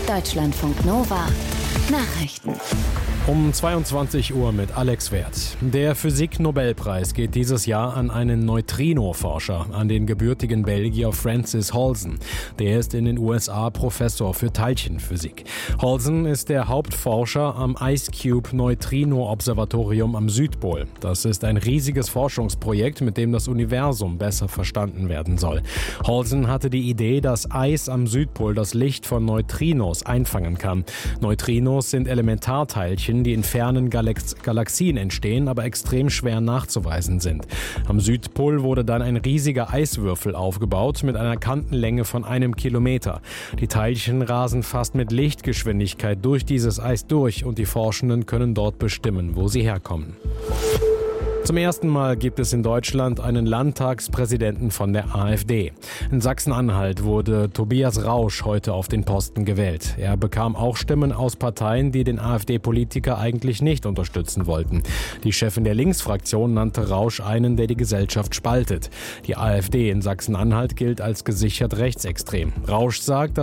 Deutschlandfunk Nova Nachrichten. Um 22 Uhr mit Alex Werth. Der Physik-Nobelpreis geht dieses Jahr an einen Neutrino-Forscher, an den gebürtigen Belgier Francis Halsen. Der ist in den USA Professor für Teilchenphysik. Halsen ist der Hauptforscher am IceCube-Neutrino-Observatorium am Südpol. Das ist ein riesiges Forschungsprojekt, mit dem das Universum besser verstanden werden soll. Halsen hatte die Idee, dass Eis am Südpol das Licht von Neutrinos einfangen kann. Neutrinos sind Elementarteilchen, die in fernen Galaxien entstehen, aber extrem schwer nachzuweisen sind. Am Südpol wurde dann ein riesiger Eiswürfel aufgebaut mit einer Kantenlänge von 1 Kilometer. Die Teilchen rasen fast mit Lichtgeschwindigkeit durch dieses Eis durch und die Forschenden können dort bestimmen, wo sie herkommen. Zum ersten Mal gibt es in Deutschland einen Landtagspräsidenten von der AfD. In Sachsen-Anhalt wurde Tobias Rausch heute auf den Posten gewählt. Er bekam auch Stimmen aus Parteien, die den AfD-Politiker eigentlich nicht unterstützen wollten. Die Chefin der Linksfraktion nannte Rausch einen, der die Gesellschaft spaltet. Die AfD in Sachsen-Anhalt gilt als gesichert rechtsextrem. Rausch sagt,